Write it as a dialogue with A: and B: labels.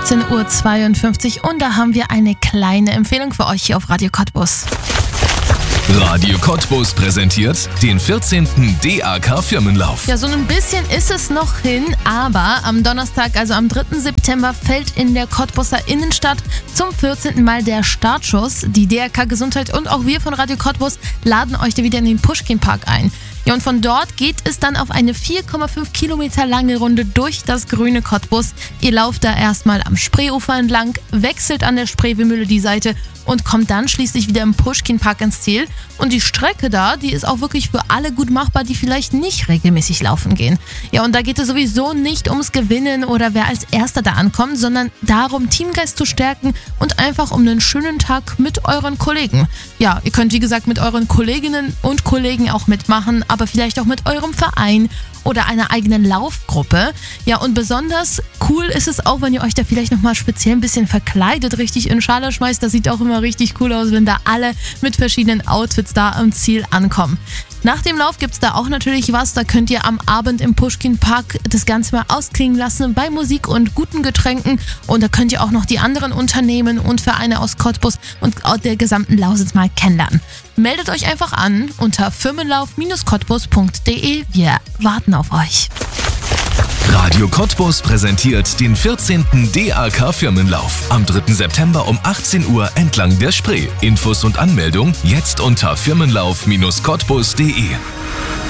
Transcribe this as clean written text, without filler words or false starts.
A: 18:52 Uhr und da haben wir eine kleine Empfehlung für euch hier auf Radio Cottbus.
B: Radio Cottbus präsentiert den 14. DAK Firmenlauf.
A: Ja, so ein bisschen ist es noch hin, aber am Donnerstag, also am 3. September, fällt in der Cottbuser Innenstadt zum 14. Mal der Startschuss. Die DAK Gesundheit und auch wir von Radio Cottbus laden euch da wieder in den Puschkin-Park ein. Ja, und von dort geht es dann auf eine 4,5 Kilometer lange Runde durch das grüne Cottbus. Ihr lauft da erstmal am Spreeufer entlang, wechselt an der Spreewindmühle die Seite und kommt dann schließlich wieder im Puschkin-Park ins Ziel. Und die Strecke da, die ist auch wirklich für alle gut machbar, die vielleicht nicht regelmäßig laufen gehen. Ja, und da geht es sowieso nicht ums Gewinnen oder wer als Erster da ankommt, sondern darum, Teamgeist zu stärken und einfach um einen schönen Tag mit euren Kollegen. Ja, ihr könnt wie gesagt mit euren Kolleginnen und Kollegen auch mitmachen, aber vielleicht auch mit eurem Verein oder einer eigenen Laufgruppe. Ja, und besonders cool ist es auch, wenn ihr euch da vielleicht nochmal speziell ein bisschen verkleidet, richtig in Schale schmeißt. Das sieht auch immer richtig cool aus, wenn da alle mit verschiedenen Outfits da am Ziel ankommen. Nach dem Lauf gibt es da auch natürlich was. Da könnt ihr am Abend im Puschkin-Park das Ganze mal ausklingen lassen bei Musik und guten Getränken. Und da könnt ihr auch noch die anderen Unternehmen und Vereine aus Cottbus und der gesamten Lausitz mal kennenlernen. Meldet euch einfach an unter firmenlauf-cottbus.de. Wir warten auf euch.
B: Radio Cottbus präsentiert den 14. DAK Firmenlauf am 3. September um 18 Uhr entlang der Spree. Infos und Anmeldung jetzt unter firmenlauf-cottbus.de.